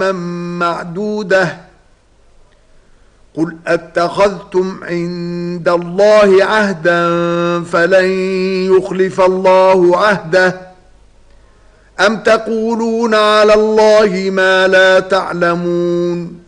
معدودة قل اتخذتم عند الله عهدا فلن يخلف الله عهده أم تقولون على الله ما لا تعلمون